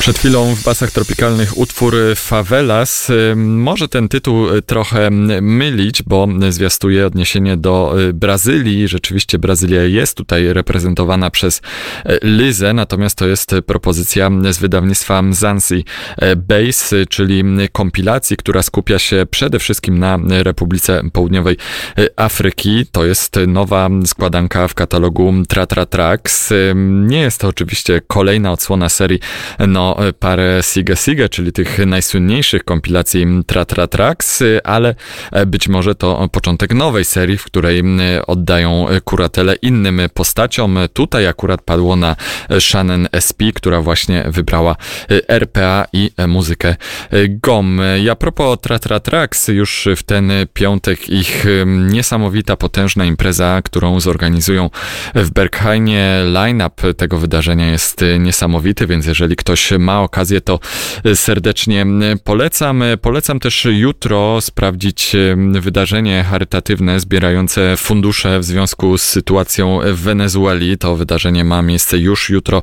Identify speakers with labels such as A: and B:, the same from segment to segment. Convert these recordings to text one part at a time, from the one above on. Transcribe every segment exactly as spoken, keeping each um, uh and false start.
A: Przed chwilą w basach tropikalnych utwór Favelas. Może ten tytuł trochę mylić, bo zwiastuje odniesienie do Brazylii. Rzeczywiście Brazylia jest tutaj reprezentowana przez Lizę, natomiast to jest propozycja z wydawnictwa Mzansi Bass, czyli kompilacji, która skupia się przede wszystkim na Republice Południowej Afryki. To jest nowa składanka w katalogu Tra Tra Tracks. Nie jest to oczywiście kolejna odsłona serii no parę Sigue Sigue, czyli tych najsłynniejszych kompilacji Tra Tra Tracks, ale być może to początek nowej serii, w której oddają kuratelę innym postaciom. Tutaj akurat padło na Shannon S P, która właśnie wybrała R P A i muzykę G O M. I a propos Tra Tra Tracks, już w ten piątek ich niesamowita, potężna impreza, którą zorganizują w Berghaine. Line-up tego wydarzenia jest niesamowity, więc jeżeli ktoś ma okazję, to serdecznie polecam. Polecam też jutro sprawdzić wydarzenie charytatywne zbierające fundusze w związku z sytuacją w Wenezueli. To wydarzenie ma miejsce już jutro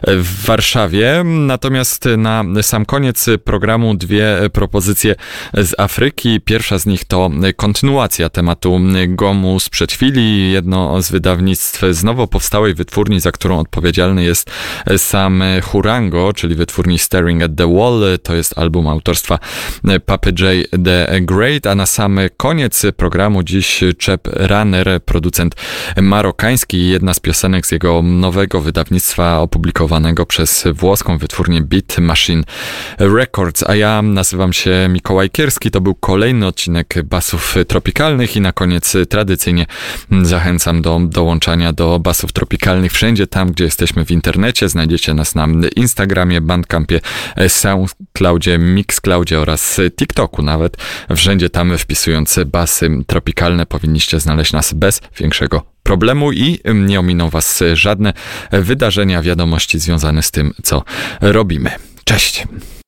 A: w Warszawie. Natomiast na sam koniec programu dwie propozycje z Afryki. Pierwsza z nich to kontynuacja tematu Gomu sprzed chwili. Jedno z wydawnictw z nowo powstałej wytwórni, za którą odpowiedzialny jest sam Hurango, czyli wytwórni Staring at the Wall. To jest album autorstwa Papy J the Great, a na sam koniec programu dziś Chep Runner, producent marokański, jedna z piosenek z jego nowego wydawnictwa opublikowanego przez włoską wytwórnię Beat Machine Records. A ja nazywam się Mikołaj Kierski, to był kolejny odcinek Basów Tropikalnych i na koniec tradycyjnie zachęcam do dołączania do Basów Tropikalnych wszędzie tam, gdzie jesteśmy w internecie. Znajdziecie nas na Instagramie, Bandcampie, Soundcloudzie, Mixcloudzie oraz TikToku nawet. Wszędzie tam wpisując Basy Tropikalne powinniście znaleźć nas bez większego problemu i nie ominą was żadne wydarzenia, wiadomości związane z tym, co robimy. Cześć!